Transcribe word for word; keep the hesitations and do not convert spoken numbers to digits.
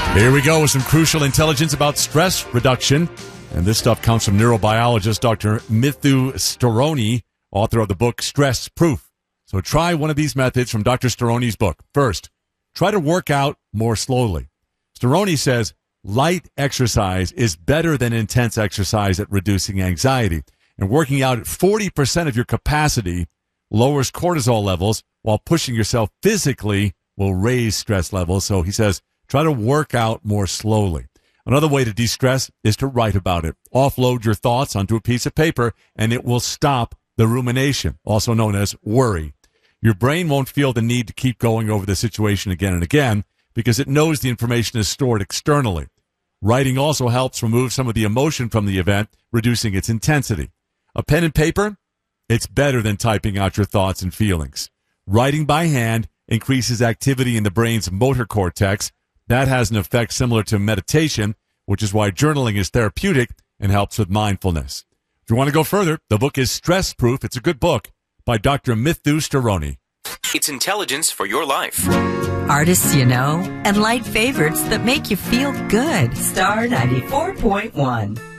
Here we go with some crucial intelligence about stress reduction. And this stuff comes from neurobiologist Doctor Mithu Storoni, author of the book Stress Proof. So try one of these methods from Doctor Storoni's book. First, try to work out more slowly. Storoni says light exercise is better than intense exercise at reducing anxiety. And working out at forty percent of your capacity lowers cortisol levels, while pushing yourself physically will raise stress levels. So he says, try to work out more slowly. Another way to de-stress is to write about it. Offload your thoughts onto a piece of paper, and it will stop the rumination, also known as worry. Your brain won't feel the need to keep going over the situation again and again because it knows the information is stored externally. Writing also helps remove some of the emotion from the event, reducing its intensity. A pen and paper? It's better than typing out your thoughts and feelings. Writing by hand increases activity in the brain's motor cortex. That has an effect similar to meditation, which is why journaling is therapeutic and helps with mindfulness. If you want to go further, the book is Stress Proof. It's a good book by Doctor Mithu Storoni. It's intelligence for your life. Artists you know and light favorites that make you feel good. Star ninety-four point one.